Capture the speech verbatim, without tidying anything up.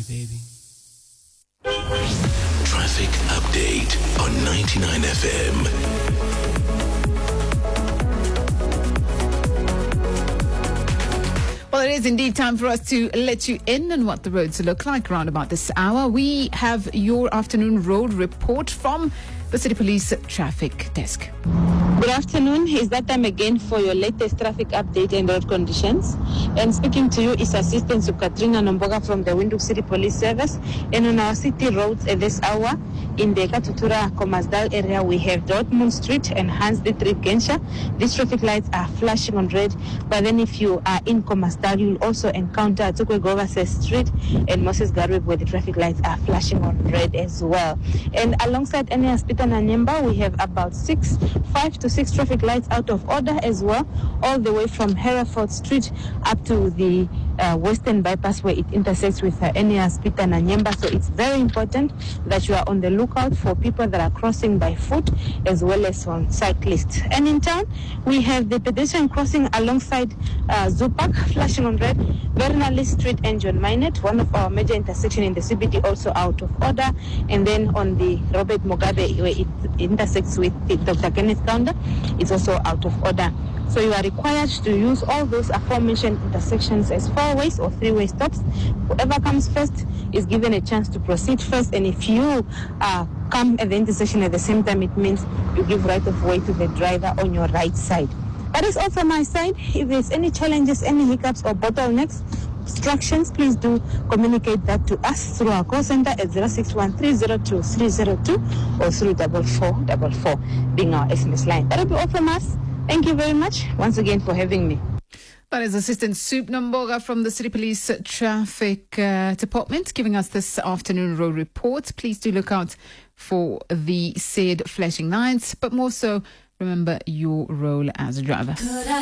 baby. Traffic update on ninety-nine F M. Well, it is indeed time for us to let you in on what the roads look like around about this hour. We have your afternoon road report from the City Police Traffic Desk. Good afternoon. It's that time again for your latest traffic update and road conditions. And speaking to you is Assistant Sub Katrina Nomboga from the Windhoek City Police Service. And on our city roads at this hour, in the Katutura Komasdal area, we have Dortmund Street and Hans Dietrich Genscher. These traffic lights are flashing on red. But then if you are in Komasdal, you'll also encounter Tukwe Govase Street and Moses Garweb, where the traffic lights are flashing on red as well. And alongside Enias Peter Nanyemba, we have about six, five to six traffic lights out of order as well, all the way from Hereford Street up to the uh, Western Bypass, where it intersects with uh, Enias Peter Nanyemba. So it's very important that you are on the lookout for people that are crossing by foot as well as on cyclists. And in town, we have the pedestrian crossing alongside uh, Zoo Park, flashing on red, Bernali Street and John Minot, one of our major intersections in the C B D, also out of order. And then on the Robert Mugabe, where it intersects with the Doctor Kenneth Kaunda, it's also out of order. So you are required to use all those aforementioned intersections as four-ways or three-way stops. Whoever comes first is given a chance to proceed first, and if you uh, come at the intersection at the same time, it means you give right of way to the driver on your right side. That is all from my side. If there's any challenges, any hiccups or bottlenecks, obstructions, please do communicate that to us through our call center at zero six one three zero two three zero two or through double four double four being our S M S line. That will be all from us. Thank you very much once again for having me. That is Assistant Soup Nomboga from the City Police Traffic uh, Department giving us this afternoon road report. Please do look out for the said flashing lights, but more so, remember your role as a driver.